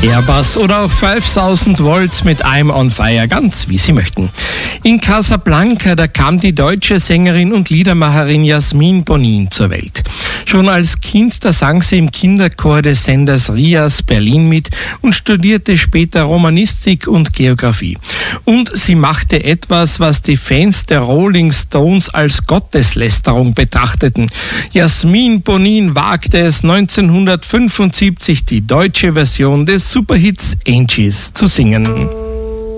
Airbus oder auch 5000 Volt mit I'm on Fire, ganz wie Sie möchten. In Casablanca, da kam die deutsche Sängerin und Liedermacherin Jasmin Bonnin zur Welt. Schon als Kind, da sang sie im Kinderchor des Senders RIAS Berlin mit und studierte später Romanistik und Geografie. Und sie machte etwas, was die Fans der Rolling Stones als Gotteslästerung betrachteten. Jasmin Bonnin wagte es 1975, die deutsche Version des Superhits Angies zu singen.